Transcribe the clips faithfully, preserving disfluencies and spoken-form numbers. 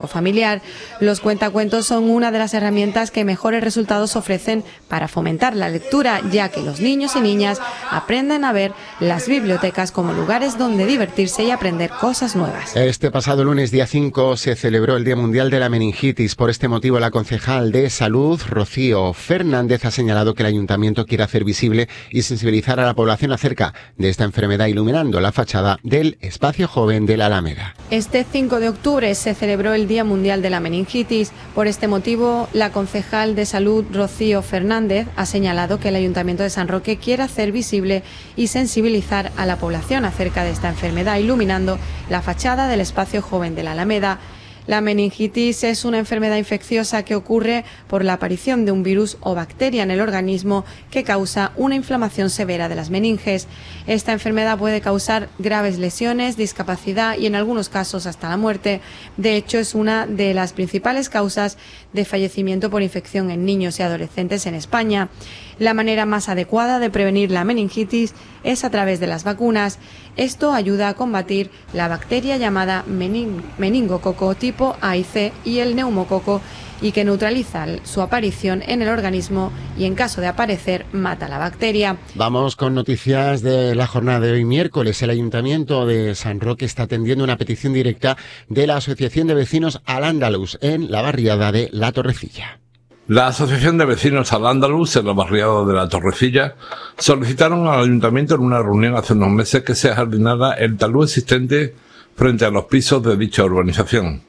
familiar. Los cuentacuentos son una de las herramientas que mejores resultados ofrecen para fomentar la lectura, ya que los niños y niñas aprenden a ver las bibliotecas como lugares donde divertirse y aprender cosas nuevas. Este pasado lunes, día cinco, se celebró el Día Mundial de la Meningitis. Por este motivo, la concejal de Salud, Rocío Fernández, ha señalado que el ayuntamiento quiere hacer visible y sensibilizar a la población acerca de esta enfermedad, iluminando la fachada del Espacio Joven de la Alameda. Este cinco de octubre se celebró el Día Mundial de la Meningitis. Por este motivo, la concejal de Salud, Rocío Fernández, ha señalado que el Ayuntamiento de San Roque quiere hacer visible y sensibilizar a la población acerca de esta enfermedad, iluminando la fachada del Espacio Joven de la Alameda. La meningitis es una enfermedad infecciosa que ocurre por la aparición de un virus o bacteria en el organismo que causa una inflamación severa de las meninges. Esta enfermedad puede causar graves lesiones, discapacidad y en algunos casos hasta la muerte. De hecho, es una de las principales causas de fallecimiento por infección en niños y adolescentes en España. La manera más adecuada de prevenir la meningitis es a través de las vacunas. Esto ayuda a combatir la bacteria llamada mening meningococo tipo A y C y el neumococo, y que neutraliza su aparición en el organismo y, en caso de aparecer, mata la bacteria. Vamos con noticias de la jornada de hoy miércoles. El Ayuntamiento de San Roque está atendiendo una petición directa de la Asociación de Vecinos Al-Ándalus en la barriada de La Torrecilla. La Asociación de Vecinos Al-Ándalus en la barriada de La Torrecilla solicitaron al Ayuntamiento en una reunión hace unos meses que se ajardinara el talud existente frente a los pisos de dicha urbanización.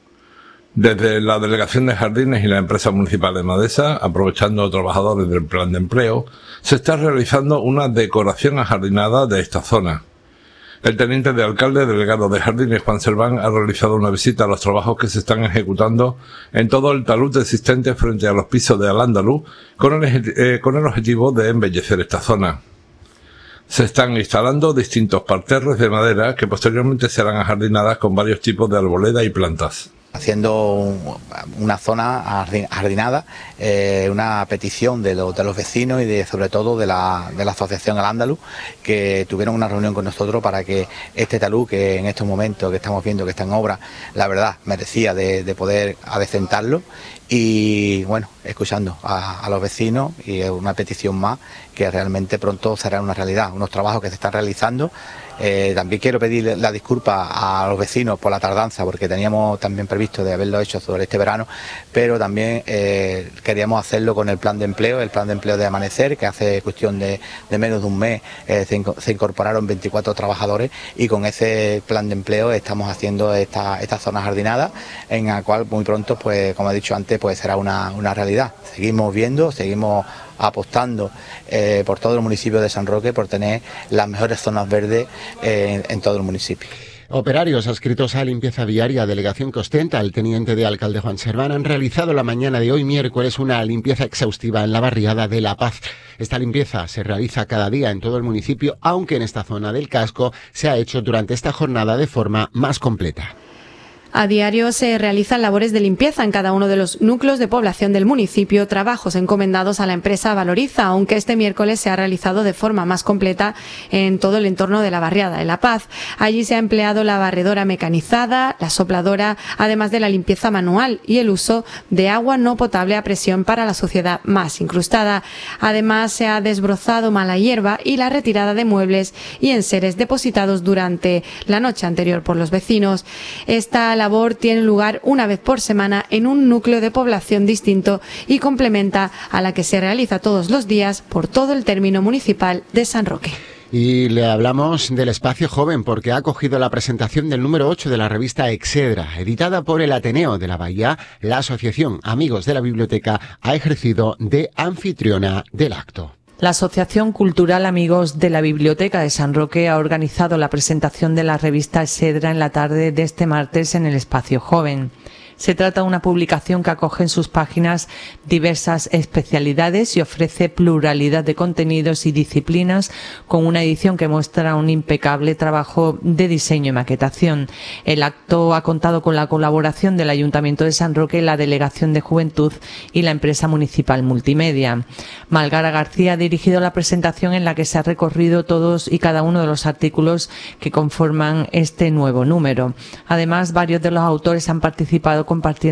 Desde la Delegación de Jardines y la empresa municipal de Madesa, aprovechando a trabajadores del plan de empleo, se está realizando una decoración ajardinada de esta zona. El teniente de alcalde delegado de Jardines, Juan Serván, ha realizado una visita a los trabajos que se están ejecutando en todo el talud existente frente a los pisos de Al-Ándalus con el, eh, con el objetivo de embellecer esta zona. Se están instalando distintos parterres de madera que posteriormente serán ajardinadas con varios tipos de arboleda y plantas. Haciendo una zona jardinada, eh, una petición de, lo, de los vecinos y de, sobre todo de la, de la Asociación Al-Ándalus, que tuvieron una reunión con nosotros para que este talud, que en estos momentos que estamos viendo que está en obra, la verdad merecía de, de poder adecentarlo. Y bueno, escuchando a, a los vecinos, y es una petición más que realmente pronto será una realidad, unos trabajos que se están realizando. Eh, también quiero pedir la disculpa a los vecinos por la tardanza, porque teníamos también previsto de haberlo hecho sobre este verano, pero también eh, queríamos hacerlo con el plan de empleo, el plan de empleo de Amanecer, que hace cuestión de, de menos de un mes eh, se, se incorporaron veinticuatro trabajadores, y con ese plan de empleo estamos haciendo esta, esta zona jardinada, en la cual muy pronto, pues como he dicho antes, pues será una, una realidad. Seguimos viendo, seguimos apostando eh, por todo el municipio de San Roque por tener las mejores zonas verdes eh, en, en todo el municipio. Operarios adscritos a limpieza viaria, delegación que ostenta el teniente de alcalde Juan Serván, han realizado la mañana de hoy miércoles una limpieza exhaustiva en la barriada de La Paz. Esta limpieza se realiza cada día en todo el municipio, aunque en esta zona del casco se ha hecho durante esta jornada de forma más completa. A diario se realizan labores de limpieza en cada uno de los núcleos de población del municipio, trabajos encomendados a la empresa Valoriza, aunque este miércoles se ha realizado de forma más completa en todo el entorno de la barriada de La Paz. Allí se ha empleado la barredora mecanizada, la sopladora, además de la limpieza manual y el uso de agua no potable a presión para la suciedad más incrustada. Además, se ha desbrozado mala hierba y la retirada de muebles y enseres depositados durante la noche anterior por los vecinos. Esta La labor tiene lugar una vez por semana en un núcleo de población distinto y complementa a la que se realiza todos los días por todo el término municipal de San Roque. Y le hablamos del Espacio Joven porque ha acogido la presentación del número ocho de la revista Excedra, editada por el Ateneo de la Bahía. La Asociación Amigos de la Biblioteca ha ejercido de anfitriona del acto. La Asociación Cultural Amigos de la Biblioteca de San Roque ha organizado la presentación de la revista Excedra en la tarde de este martes en el Espacio Joven. Se trata de una publicación que acoge en sus páginas diversas especialidades y ofrece pluralidad de contenidos y disciplinas, con una edición que muestra un impecable trabajo de diseño y maquetación. El acto ha contado con la colaboración del Ayuntamiento de San Roque, la Delegación de Juventud y la empresa municipal Multimedia. Malgara García ha dirigido la presentación, en la que se ha recorrido todos y cada uno de los artículos que conforman este nuevo número. Además, varios de los autores han participado con compartiendo